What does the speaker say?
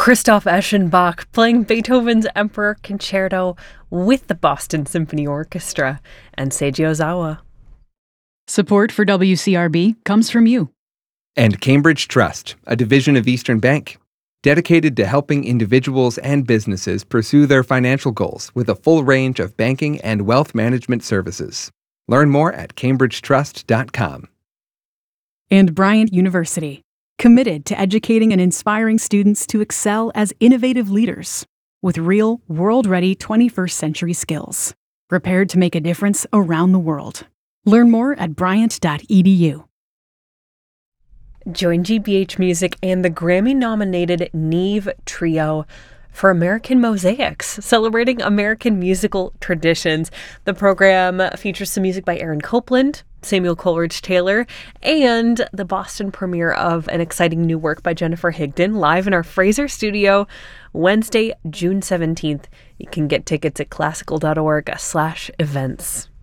Christoph Eschenbach playing Beethoven's Emperor Concerto with the Boston Symphony Orchestra, and Seiji Ozawa. Support for WCRB comes from you. And Cambridge Trust, a division of Eastern Bank, dedicated to helping individuals and businesses pursue their financial goals with a full range of banking and wealth management services. Learn more at cambridgetrust.com. And Bryant University, committed to educating and inspiring students to excel as innovative leaders with real, world-ready 21st century skills, prepared to make a difference around the world. Learn more at bryant.edu. Join GBH Music and the Grammy-nominated Neve Trio for American Mosaics, celebrating American musical traditions. The program features some music by Aaron Copland, Samuel Coleridge Taylor, and the Boston premiere of an exciting new work by Jennifer Higdon, live in our Fraser studio, Wednesday, June 17th. You can get tickets at classical.org/events.